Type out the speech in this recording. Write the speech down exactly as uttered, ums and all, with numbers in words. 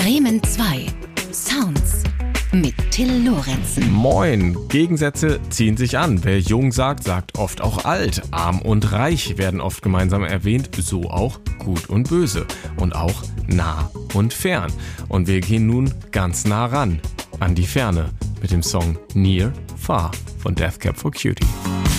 Bremen zwei. Sounds mit Till Lorenzen. Moin, Gegensätze ziehen sich an. Wer jung sagt, sagt oft auch alt. Arm und reich werden oft gemeinsam erwähnt, so auch gut und böse. Und auch nah und fern. Und wir gehen nun ganz nah ran, an die Ferne, mit dem Song Near, Far von Death Cab for Cutie.